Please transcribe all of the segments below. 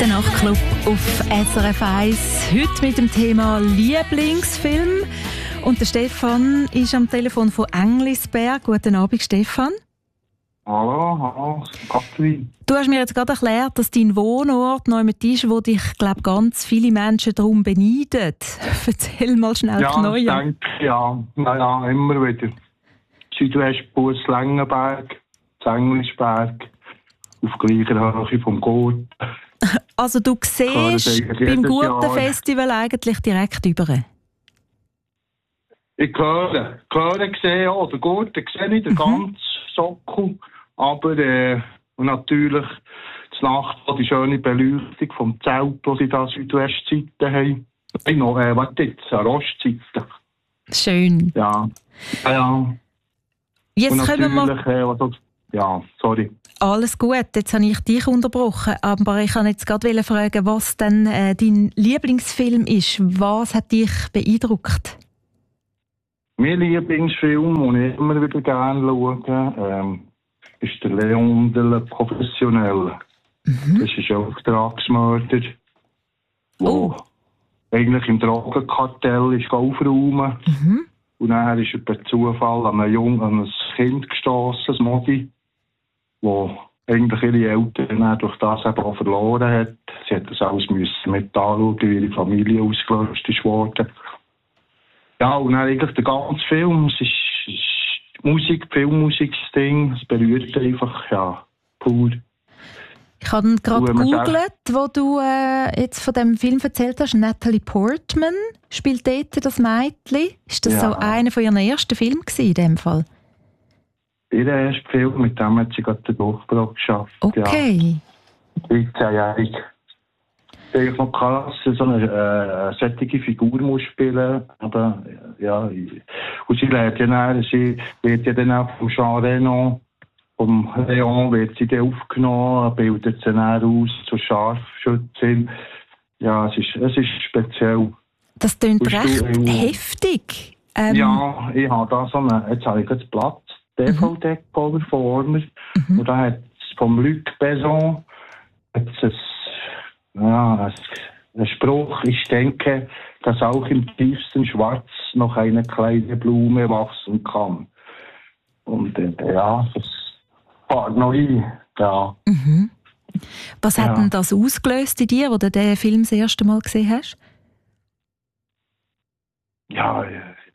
Der Nachtclub auf SRF 1. Heute mit dem Thema Lieblingsfilm. Und der Stefan ist am Telefon von Englisberg. Guten Abend, Stefan. Hallo, Katrin. Du hast mir jetzt gerade erklärt, dass dein Wohnort noch jemand ist, wo dich, glaube ich, ganz viele Menschen darum beneiden. Erzähl mal schnell neu. Ja, ich denke, ja, immer wieder. Südwestbus Längenberg, Englisberg, auf gleicher Höhe vom Gurt. Also du siehst beim Gurtenfestival eigentlich direkt über. Ich höre gesehen, ja, der Gurten sehe ich, den ganzen Sockel, aber und natürlich die Nacht, die schöne Beleuchtung vom Zelt, das sie da Südwestseite haben. Warte jetzt, eine Ostseite. Schön. Ja. Jetzt können wir... ja, sorry. Alles gut, jetzt habe ich dich unterbrochen, aber ich kann jetzt gerade fragen, was denn dein Lieblingsfilm ist. Was hat dich beeindruckt? Mein Lieblingsfilm, den ich immer wieder gerne schaue, ist der Leon de Professionelle. Das ist ein Auftragsmörder, der eigentlich im Drogenkartell ist aufräumen. Und dann ist er per Zufall an ein Kind gestossen, ein Modi, wo eigentlich ihre Eltern durch das eben auch verloren hat. Sie hat das alles mit anschauen, wie ihre Familie ausgelöscht ist worden. Ja, und dann eigentlich der ganze Film, es ist Musik, Filmmusik, das Ding, es berührt einfach, ja, pur. Ich habe gerade gegoogelt, wo du jetzt von dem Film erzählt hast. Natalie Portman spielt dort das Mädchen. Ist das so einer von ihren ersten Filmen in dem Fall? Ihr erster Film, mit dem hat sie gerade den Durchbruch geschafft. Okay. Ja. 13-jährig. Ich noch krass, so eine solche Figur muss spielen. Aber ja, und sie lernt ja dann, sie wird ja dann auch vom Jean Reno, vom Leon wird sie dann aufgenommen, bildet sie dann aus zur Scharfschützin. Ja, es ist speziell. Das klingt recht heftig. Ja, ich habe da so eine, jetzt habe ich jetzt Platz, DVD-Cover vor mir. Und da hat es vom Luc Besson ein Spruch, ich denke, dass auch im tiefsten Schwarz noch eine kleine Blume wachsen kann. Und das fährt noch ein. Ja. Was hat denn das ausgelöst in dir, wo du den Film das erste Mal gesehen hast? Ja,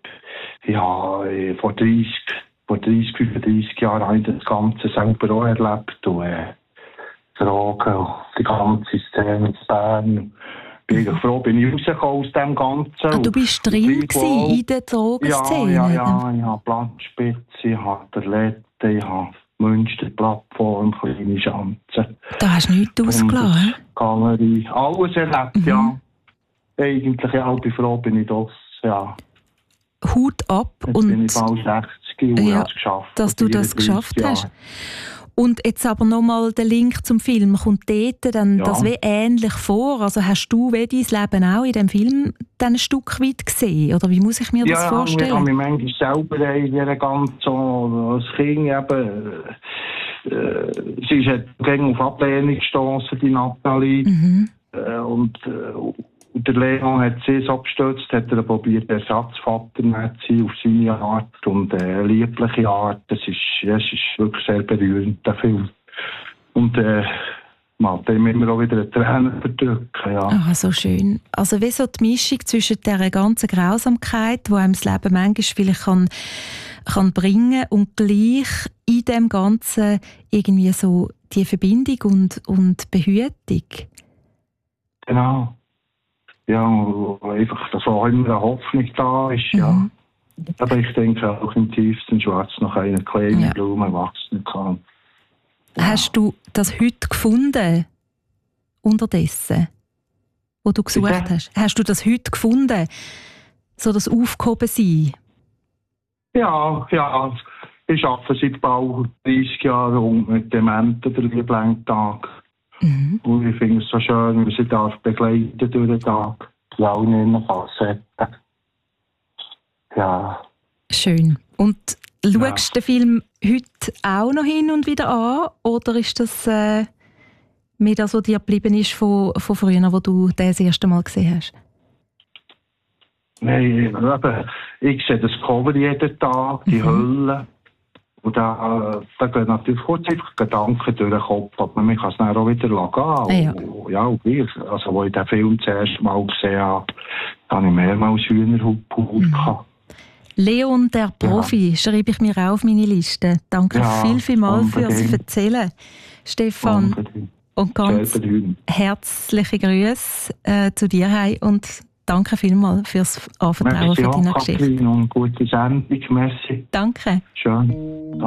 vor 30, 35 Jahren habe ich das Ganze selber auch erlebt. Und, Drogen, die ganze Szene in Bern. Bin ich froh, bin ich rausgekommen aus dem Ganzen. Du bist drin in der Drogenszene? Ja, ich habe Platzspitze, ich habe Terlette, ich habe Münsterplattform, kleine Schanzen. Da hast du nichts ausgelassen? Galerie, alles erlebt, ja. Eigentlich, ja, bin froh, bin ich das, ja. Hut ab. Jetzt und bin ich bald 60 und habe es geschafft. Dass du das geschafft hast. Und jetzt aber nochmal der Link zum Film. Kommt dort dann das wie ähnlich vor? Also hast du wie dein Leben auch in dem Film dann ein Stück weit gesehen? Oder wie muss ich mir das vorstellen? Ja, ich habe mich manchmal selber in dieser ganzen, als Kind eben, sie ist gegen auf Ablehnung gestossen, die Nathalie. Und der Leon hat sie so abgestützt, hat er probiert, Ersatzvater zu sein auf seine Art und liebliche Art. Es ist wirklich sehr berührend, der Film. Und man hat ihm immer auch wieder eine Träne verdrückt. Ja. Ach, so schön. Also wie so die Mischung zwischen dieser ganzen Grausamkeit, die einem das Leben manchmal vielleicht kann bringen und gleich in dem Ganzen irgendwie so die Verbindung und Behütung. Genau. Ja, einfach, dass auch immer eine Hoffnung da ist, ja. Aber ich denke auch im tiefsten Schwarz noch eine kleine Blume wachsen kann. Ja. Hast du das heute gefunden, unterdessen, wo du gesucht hast? Hast du das heute gefunden, so das Aufgehobensein? Ja. Ich arbeite seit bald 30 Jahren mit Dementen der Lieblingstag. Und ich finde es so schön, wie sie darf begleiten durch den Tag. Die allen Facetten. Ja. Schön. Und schaust du den Film heute auch noch hin und wieder an? Oder ist das Mehr das, was dir geblieben ist von früher, wo du das erste Mal gesehen hast? Nein, eben, ich sehe das Cover jeden Tag, die Hölle. Und da gehen natürlich kurz einfach Gedanken durch den Kopf, aber man kann es dann auch wieder gehen. Ja, und gleich. Also, als ich den Film das erste Mal gesehen habe, habe ich mehrmals Hühnerhaut gehabt. Leon, der Profi, schreibe ich mir auch auf meine Liste. Danke vielmals fürs Erzählen, Stefan. Unbedingt. Und ganz herzliche Grüße zu dir heim und danke vielmals fürs Anvertrauen von deiner Geschichte. Und gute Sendung, merci. Danke. Schön.